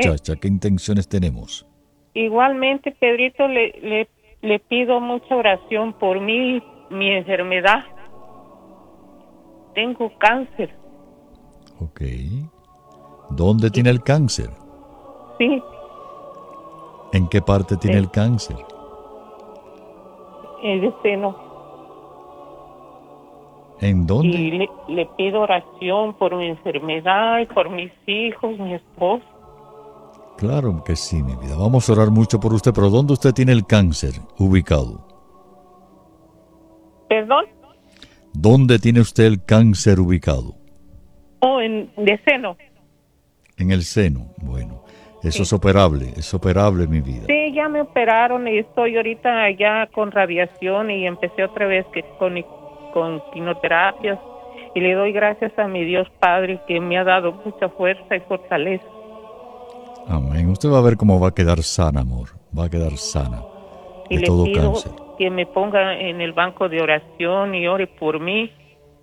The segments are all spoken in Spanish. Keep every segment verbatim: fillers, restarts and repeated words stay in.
Eh, muchacha? ¿Qué intenciones tenemos? igualmente, Pedrito, le, le, le pido mucha oración por mí, mi enfermedad. Tengo cáncer. Ok. ¿Dónde Y, tiene el cáncer? sí, ¿En qué parte tiene de, el cáncer? de seno. ¿En dónde? Y le, le pido oración por mi enfermedad y por mis hijos, mi esposo. Claro que sí, mi vida. Vamos a orar mucho por usted, pero ¿dónde usted tiene el cáncer ubicado? ¿Perdón? ¿Dónde tiene usted el cáncer ubicado? Oh, en, de seno. En el seno. Bueno, eso Sí. es operable, es operable, mi vida. Sí, ya me operaron y estoy ahorita ya con radiación y empecé otra vez que con, con quimioterapias y le doy gracias a mi Dios Padre que me ha dado mucha fuerza y fortaleza. Amén. Usted va a ver cómo va a quedar sana, amor. Va a quedar sana Y de le todo pido cáncer. que me ponga en el banco de oración y ore por mí,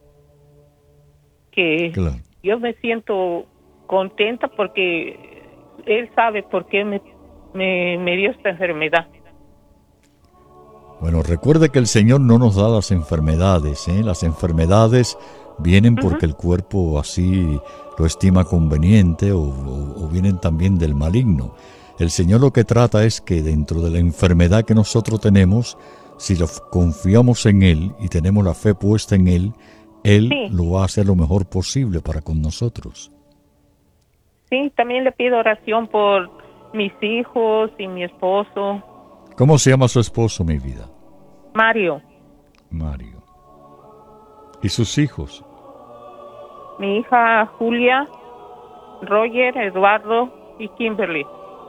que Claro. yo me siento contenta porque Él sabe por qué me, me, me dio esta enfermedad. Bueno, recuerde que el Señor no nos da las enfermedades, ¿eh? Las enfermedades vienen porque Uh-huh. el cuerpo así lo estima conveniente o, o, o vienen también del maligno. El Señor lo que trata es que dentro de la enfermedad que nosotros tenemos, si lo confiamos en Él y tenemos la fe puesta en Él, Él Sí, lo va a hacer lo mejor posible para con nosotros. sí, también le pido oración por mis hijos y mi esposo, ¿Cómo se llama su esposo, mi vida? Mario, Mario. ¿Y sus hijos? mi hija Julia, Roger, Eduardo y Kimberly.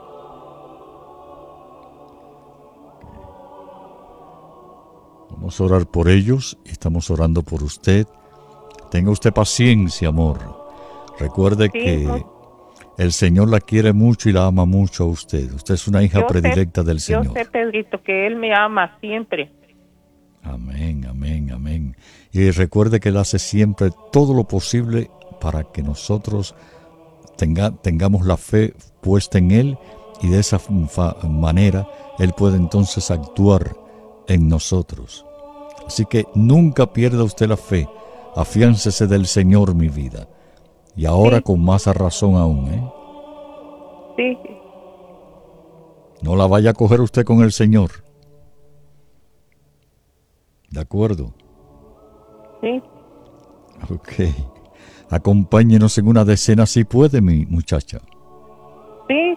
Vamos a orar por ellos y estamos orando por usted. Tenga usted paciencia, amor. Recuerde Sí, que mu- el Señor la quiere mucho y la ama mucho a usted. Usted es una hija yo sé, predilecta del yo Señor. sé, Pedrito, que Él me ama siempre. Amén, amén, amén. Y recuerde que Él hace siempre todo lo posible para que nosotros tenga, tengamos la fe puesta en Él y de esa fa- manera Él puede entonces actuar en nosotros. Así que nunca pierda usted la fe. Afiáncese del Señor, mi vida. Y ahora Sí, con más razón aún, ¿eh? sí, No la vaya a coger usted con el Señor. ¿De acuerdo? sí. Ok. Acompáñenos en una decena si puede, mi muchacha. Sí,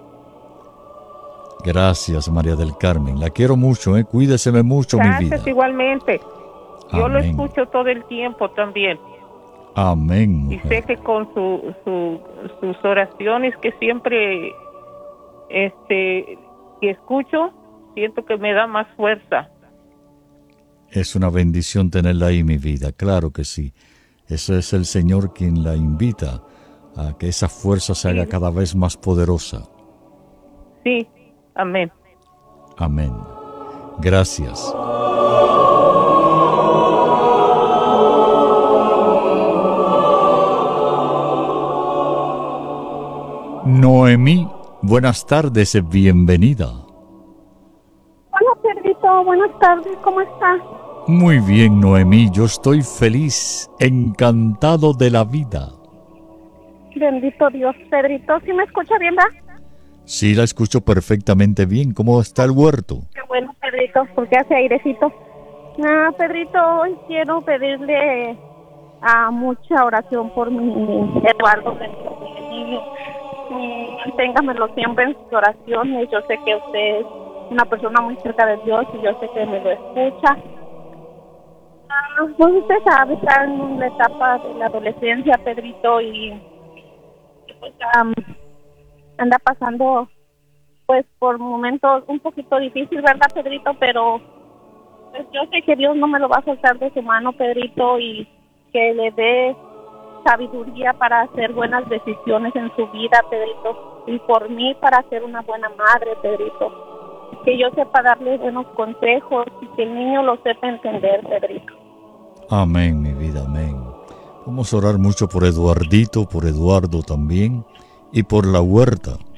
Gracias, María del Carmen. La quiero mucho, ¿eh? Cuídeseme mucho, mi gracias vida. igualmente. Yo lo Amén. escucho todo el tiempo también. Amén, Y sé mujer. que con su, su, sus oraciones que siempre este que escucho, siento que me da más fuerza. Es una bendición tenerla ahí, mi vida. Claro que sí. Ese es el Señor quien la invita a que esa fuerza se haga Sí, cada vez más poderosa. sí, amén. Amén. Gracias. Noemí, buenas tardes, bienvenida. Hola, Pedrito, buenas tardes, ¿cómo estás? Muy bien, Noemí, yo estoy feliz, encantado de la vida. Bendito Dios, Pedrito, ¿sí me escucha bien, va? Sí, la escucho perfectamente bien. ¿Cómo está el huerto? Qué bueno, Pedrito, porque hace airecito. Ah, Pedrito, hoy quiero pedirle a mucha oración por mi Eduardo, mi niño. Mm, Téngamelo siempre en sus oraciones. Yo sé que usted es una persona muy cerca de Dios y yo sé que me lo escucha. Ah, pues usted sabe, está en la etapa de la adolescencia, Pedrito, y, y pues um, anda pasando pues por momentos un poquito difícil, ¿verdad, Pedrito? Pero pues yo sé que Dios no me lo va a soltar de su mano, Pedrito, y que le dé sabiduría para hacer buenas decisiones en su vida, Pedrito, y por mí para ser una buena madre, Pedrito, que yo sepa darle buenos consejos y que el niño lo sepa entender, Pedrito. Amén, mi vida, amén. Vamos a orar mucho por Eduardito, por Eduardo también, y por la huerta.